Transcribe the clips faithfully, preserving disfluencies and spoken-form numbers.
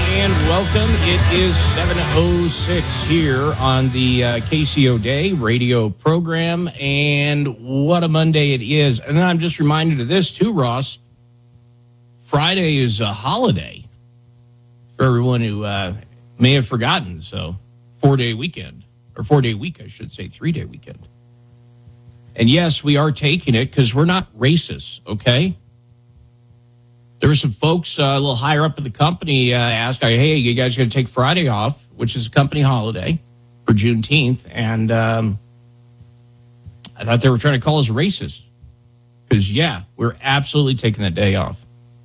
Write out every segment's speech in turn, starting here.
and welcome. It is seven oh six here on the uh, K C O Day radio program, and what a Monday it is. And then I'm just reminded of this too, Ross. Friday is a holiday for everyone who uh, may have forgotten. So four-day weekend, or four-day week, I should say, three-day weekend. And yes, we are taking it because we're not racist, okay? There were some folks uh, a little higher up in the company uh, asked, hey, you guys going to take Friday off, which is a company holiday for Juneteenth. And um, I thought they were trying to call us racist because, yeah, we're absolutely taking that day off.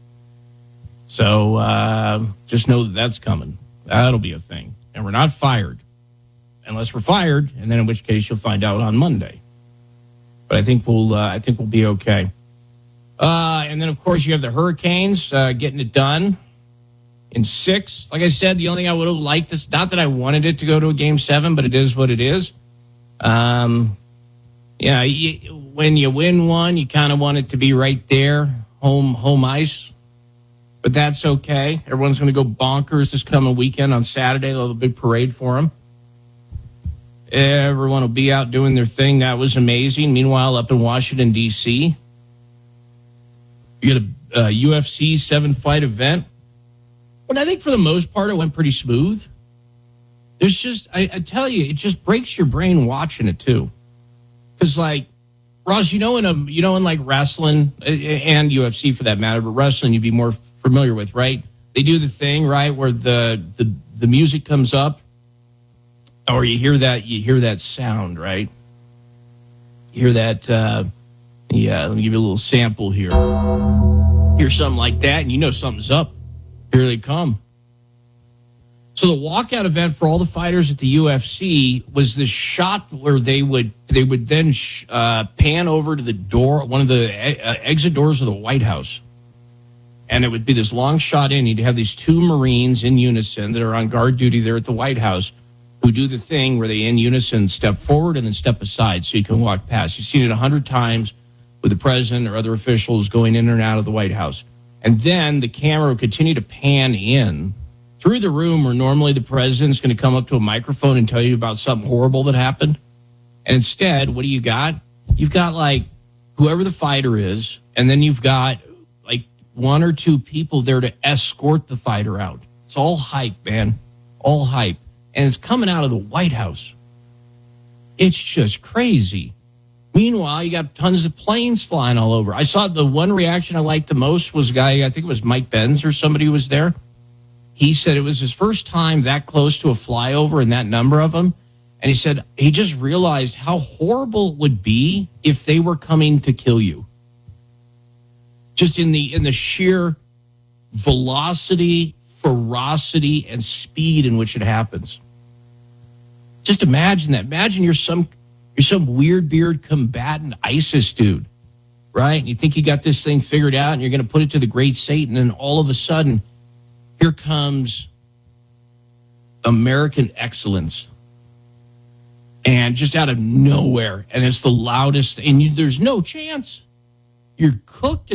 So uh, just know that that's coming. That'll be a thing. And we're not fired unless we're fired, and then in which case you'll find out on Monday. But I think we'll uh, I think we'll be okay. Uh, and then, of course, you have the Hurricanes uh, getting it done in six. Like I said, the only thing I would have liked is not that I wanted it to go to a game seven, but it is what it is. Um, yeah, you, when you win one, you kind of want it to be right there, home home ice. But that's okay. Everyone's going to go bonkers this coming weekend on Saturday. They'll have a big parade for them. Everyone will be out doing their thing. That was amazing. Meanwhile, up in Washington, D C, you got a uh, U F C seven-fight event. But I think for the most part, it went pretty smooth. There's just, I, I tell you, it just breaks your brain watching it, too. Because, like, Ross, you know in, a, you know in, like, wrestling, and U F C for that matter, but wrestling you'd be more familiar with, right? They do the thing, right, where the, the, the music comes up, or you hear that, you hear that sound, right? You hear that, uh, yeah, let me give you a little sample here. Hear something like that, and you know something's up. Here they come. So the walkout event for all the fighters at the U F C was this shot where they would they would then sh- uh, pan over to the door, one of the uh, exit doors of the White House, and it would be this long shot in. You'd have these two Marines in unison that are on guard duty there at the White House, who do the thing where they in unison step forward and then step aside so you can walk past. You've seen it a hundred times with the president or other officials going in and out of the White House. And then the camera will continue to pan in through the room where normally the president's going to come up to a microphone and tell you about something horrible that happened. And instead, what do you got? You've got, like, whoever the fighter is, and then you've got, like, one or two people there to escort the fighter out. It's all hype, man. All hype. And it's coming out of the White House. It's just crazy. Meanwhile, you got tons of planes flying all over. I saw the one reaction I liked the most was a guy, I think it was Mike Benz or somebody who was there. He said it was his first time that close to a flyover and that number of them. And he said he just realized how horrible it would be if they were coming to kill you. Just in the in the sheer velocity, ferocity, and speed in which it happens. Just imagine that. Imagine you're some... You're some weird beard combatant ISIS dude, right? And you think you got this thing figured out and you're going to put it to the great Satan, and all of a sudden, here comes American excellence. And just out of nowhere, and it's the loudest, and you, there's no chance. You're cooked.